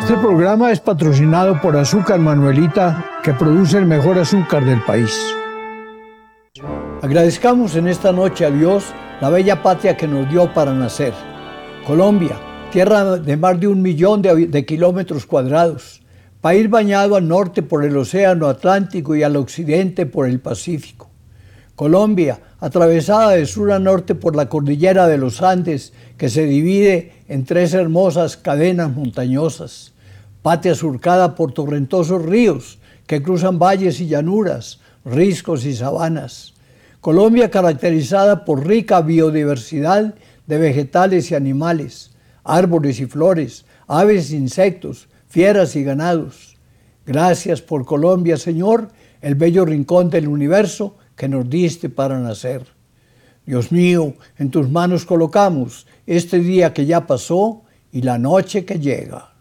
Este programa es patrocinado por Azúcar Manuelita, que produce el mejor azúcar del país. Agradezcamos en esta noche a Dios la bella patria que nos dio para nacer. Colombia, tierra de más de 1 millón de kilómetros cuadrados, país bañado al norte por el Océano Atlántico y al occidente por el Pacífico. Colombia, atravesada de sur a norte por la cordillera de los Andes, que se divide en 3 hermosas cadenas montañosas. Patria surcada por torrentosos ríos que cruzan valles y llanuras, riscos y sabanas. Colombia caracterizada por rica biodiversidad de vegetales y animales, árboles y flores, aves e insectos, fieras y ganados. Gracias por Colombia, Señor, el bello rincón del universo que nos diste para nacer. Dios mío, en tus manos colocamos este día que ya pasó y la noche que llega.